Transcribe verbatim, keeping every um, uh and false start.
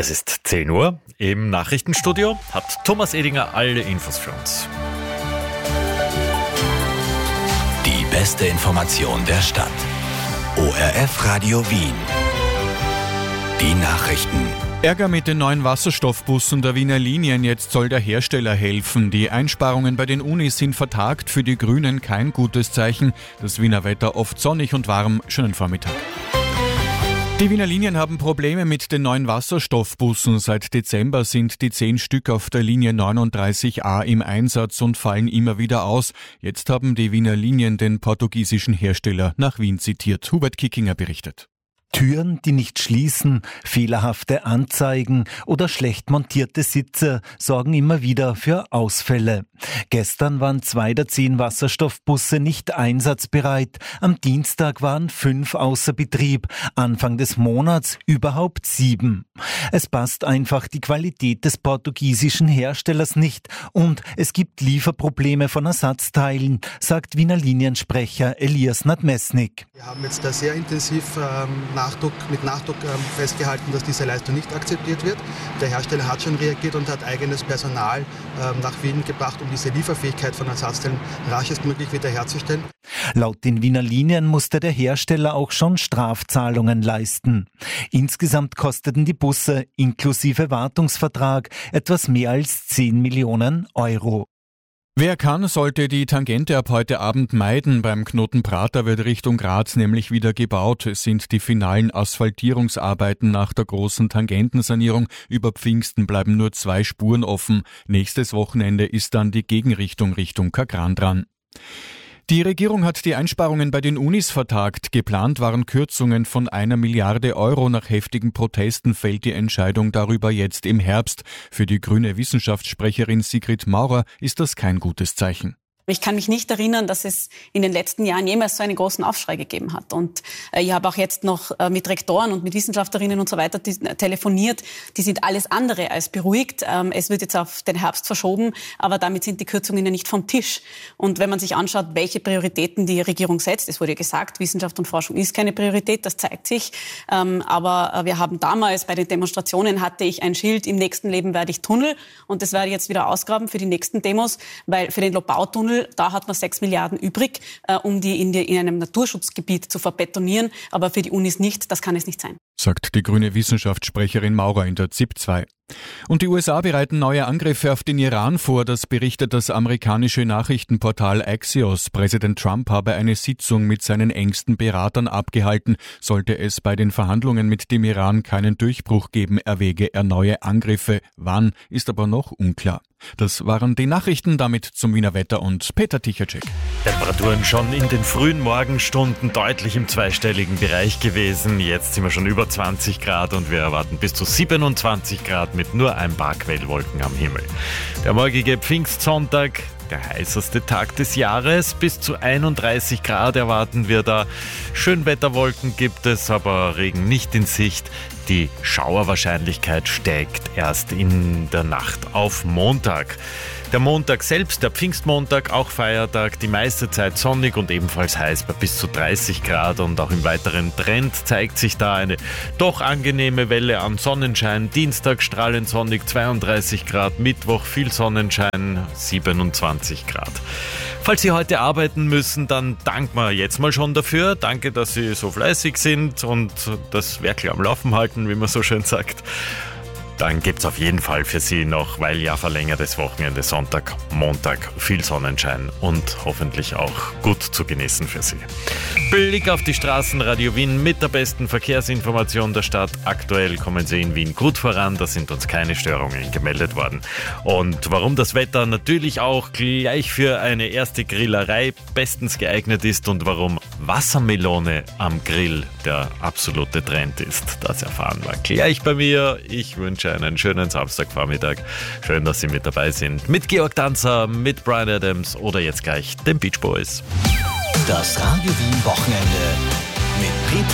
Es ist zehn Uhr. Im Nachrichtenstudio hat Thomas Edinger alle Infos für uns. Die beste Information der Stadt. O R F Radio Wien. Die Nachrichten. Ärger mit den neuen Wasserstoffbussen der Wiener Linien. Jetzt soll der Hersteller helfen. Die Einsparungen bei den Unis sind vertagt. Für die Grünen kein gutes Zeichen. Das Wiener Wetter oft sonnig und warm. Schönen Vormittag. Die Wiener Linien haben Probleme mit den neuen Wasserstoffbussen. Seit Dezember sind die zehn Stück auf der Linie neununddreißig a im Einsatz und fallen immer wieder aus. Jetzt haben die Wiener Linien den portugiesischen Hersteller nach Wien zitiert. Hubert Kickinger berichtet. Türen, die nicht schließen, fehlerhafte Anzeigen oder schlecht montierte Sitze sorgen immer wieder für Ausfälle. Gestern waren zwei der zehn Wasserstoffbusse nicht einsatzbereit. Am Dienstag waren fünf außer Betrieb. Anfang des Monats überhaupt sieben. Es passt einfach die Qualität des portugiesischen Herstellers nicht und es gibt Lieferprobleme von Ersatzteilen, sagt Wiener Liniensprecher Elias Nadmesnik. Wir haben jetzt da sehr intensiv ähm, Nachdruck, mit Nachdruck ähm, festgehalten, dass diese Leistung nicht akzeptiert wird. Der Hersteller hat schon reagiert und hat eigenes Personal ähm, nach Wien gebracht, um diese Lieferfähigkeit von Ersatzteilen raschestmöglich wiederherzustellen. Laut den Wiener Linien musste der Hersteller auch schon Strafzahlungen leisten. Insgesamt kosteten die Busse inklusive Wartungsvertrag etwas mehr als zehn Millionen Euro. Wer kann, sollte die Tangente ab heute Abend meiden. Beim Knoten Prater wird Richtung Graz nämlich wieder gebaut. Es sind die finalen Asphaltierungsarbeiten nach der großen Tangentensanierung. Über Pfingsten bleiben nur zwei Spuren offen. Nächstes Wochenende ist dann die Gegenrichtung Richtung Kagran dran. Die Regierung hat die Einsparungen bei den Unis vertagt. Geplant waren Kürzungen von einer Milliarde Euro. Nach heftigen Protesten fällt die Entscheidung darüber jetzt im Herbst. Für die grüne Wissenschaftssprecherin Sigrid Maurer ist das kein gutes Zeichen. Ich kann mich nicht erinnern, dass es in den letzten Jahren jemals so einen großen Aufschrei gegeben hat. Und äh, ich habe auch jetzt noch äh, mit Rektoren und mit Wissenschaftlerinnen und so weiter die, äh, telefoniert. Die sind alles andere als beruhigt. Ähm, es wird jetzt auf den Herbst verschoben, aber damit sind die Kürzungen ja nicht vom Tisch. Und wenn man sich anschaut, welche Prioritäten die Regierung setzt, es wurde ja gesagt, Wissenschaft und Forschung ist keine Priorität, das zeigt sich. Ähm, aber äh, wir haben damals bei den Demonstrationen hatte ich ein Schild, im nächsten Leben werde ich Tunnel. Und das werde ich jetzt wieder ausgraben für die nächsten Demos, weil für den Lobautunnel da hat man sechs Milliarden übrig, äh, um die in, die in einem Naturschutzgebiet zu verbetonieren. Aber für die Unis nicht, das kann es nicht sein. Sagt die grüne Wissenschaftssprecherin Maurer in der Z I P zwei. Und die U S A bereiten neue Angriffe auf den Iran vor, das berichtet das amerikanische Nachrichtenportal Axios. Präsident Trump habe eine Sitzung mit seinen engsten Beratern abgehalten. Sollte es bei den Verhandlungen mit dem Iran keinen Durchbruch geben, erwäge er neue Angriffe. Wann, ist aber noch unklar. Das waren die Nachrichten, damit zum Wiener Wetter und Peter Tichacek. Temperaturen schon in den frühen Morgenstunden deutlich im zweistelligen Bereich gewesen. Jetzt sind wir schon über zwanzig Grad und wir erwarten bis zu siebenundzwanzig Grad mit nur ein paar Quellwolken am Himmel. Der morgige Pfingstsonntag, der heißeste Tag des Jahres. Bis zu einunddreißig Grad erwarten wir da. Schönwetterwolken gibt es, aber Regen nicht in Sicht. Die Schauerwahrscheinlichkeit steigt erst in der Nacht auf Montag. Der Montag selbst, der Pfingstmontag, auch Feiertag, die meiste Zeit sonnig und ebenfalls heiß bei bis zu dreißig Grad. Und auch im weiteren Trend zeigt sich da eine doch angenehme Welle an Sonnenschein. Dienstag strahlend sonnig, zweiunddreißig Grad, Mittwoch viel Sonnenschein, siebenundzwanzig Grad. Falls Sie heute arbeiten müssen, dann danken wir jetzt mal schon dafür. Danke, dass Sie so fleißig sind und das Werkel am Laufen halten, wie man so schön sagt. Dann gibt es auf jeden Fall für Sie noch, weil ja verlängertes Wochenende, Sonntag, Montag, viel Sonnenschein und hoffentlich auch gut zu genießen für Sie. Blick auf die Straßen, Radio Wien mit der besten Verkehrsinformation der Stadt. Aktuell kommen Sie in Wien gut voran, da sind uns keine Störungen gemeldet worden. Und warum das Wetter natürlich auch gleich für eine erste Grillerei bestens geeignet ist und warum Wassermelone am Grill der absolute Trend ist, das erfahren wir gleich bei mir. Ich wünsche einen schönen Samstagvormittag. Schön, dass Sie mit dabei sind. Mit Georg Danzer, mit Bryan Adams oder jetzt gleich den Beach Boys. Das Radio Wien Wochenende mit Peter